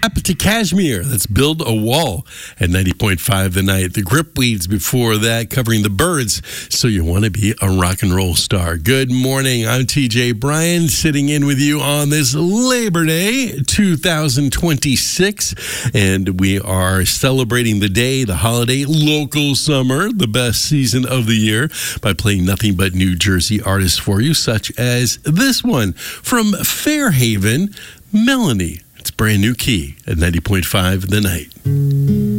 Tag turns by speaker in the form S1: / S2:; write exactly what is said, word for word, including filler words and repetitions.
S1: To Cashmere, let's build a wall at ninety point five The Night. The Gripweeds before that, covering the Birds, So You Want to Be a Rock and Roll Star. Good morning, I'm T J Bryan, sitting in with you on this Labor Day two thousand twenty-six, and we are celebrating the day, the holiday, local summer, the best season of the year, by playing nothing but New Jersey artists for you, such as this one from Fairhaven, Melanie. It's Brand New Key at ninety point five The Night.